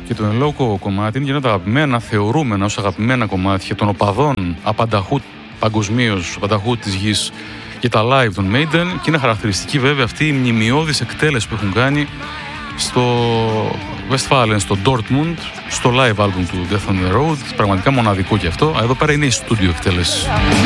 Και το εν λόγω κομμάτι είναι τα αγαπημένα, θεωρούμενα ως αγαπημένα κομμάτια των οπαδών απανταχού παγκοσμίως, απανταχού της γης και τα live των Maiden, και είναι χαρακτηριστική βέβαια αυτή η μνημειώδης εκτέλεση που έχουν κάνει στο Westfalen, στο Dortmund, στο live album του Death on the Road. Πραγματικά μοναδικό και αυτό. Εδώ πέρα είναι η studio εκτέλεση.